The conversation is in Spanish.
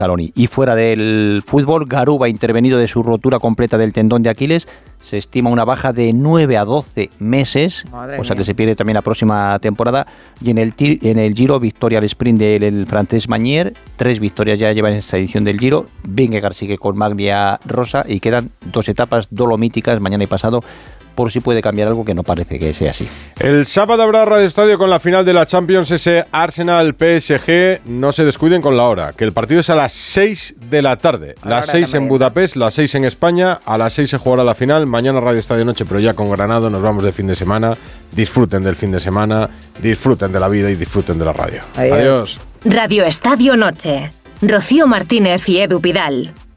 Scaloni. Y fuera del fútbol, Garuba, intervenido de su rotura completa del tendón de Aquiles, se estima una baja de 9 a 12 meses, cosa que se pierde también la próxima temporada. Y en el Giro, victoria al sprint del francés Magnier, 3 victorias ya lleva en esta edición del Giro. Vingegaard sigue con Maglia Rosa y quedan 2 etapas dolomíticas mañana y pasado, por si puede cambiar algo, que no parece que sea así. El sábado habrá Radio Estadio con la final de la Champions, ese Arsenal-PSG. No se descuiden con la hora, que el partido es a las 6 de la tarde. Las 6 en Budapest, las 6 en España. A las 6 se jugará la final. Mañana Radio Estadio Noche, pero ya con Granado. Nos vamos de fin de semana. Disfruten del fin de semana, disfruten de la vida y disfruten de la radio. Adiós. Radio Estadio Noche. Rocío Martínez y Edu Pidal.